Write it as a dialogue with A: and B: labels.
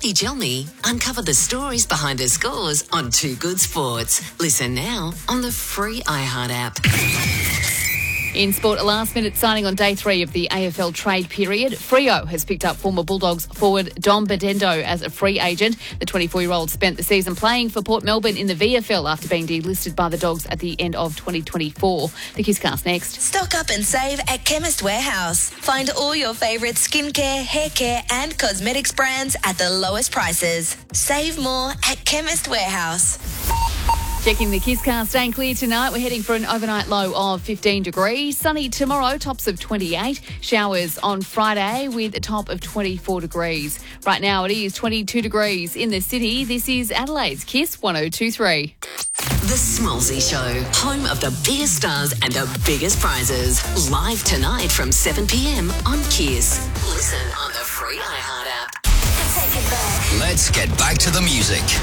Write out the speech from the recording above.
A: Kathy Gelmy uncovered the stories behind her scores on Too Good Sports. Listen now on the free iHeart app.
B: In sport, a last-minute signing on day 3 of the AFL trade period. Freo has picked up former Bulldogs forward Dom Bedendo as a free agent. The 24-year-old spent the season playing for Port Melbourne in the VFL after being delisted by the Dogs at the end of 2024. The Kisscast next.
C: Stock up and save at Chemist Warehouse. Find all your favourite skincare, hair care and cosmetics brands at the lowest prices. Save more at Chemist Warehouse.
B: Checking the Kisscast, staying clear tonight. We're heading for an overnight low of 15 degrees. Sunny tomorrow, tops of 28. Showers on Friday with a top of 24 degrees. Right now it is 22 degrees in the city. This is Adelaide's Kiss 102.3.
A: The Smallsy Show, home of the biggest stars and the biggest prizes. Live tonight from 7 p.m. on Kiss. Listen on the free iHeart app.
D: Let's get back to the music.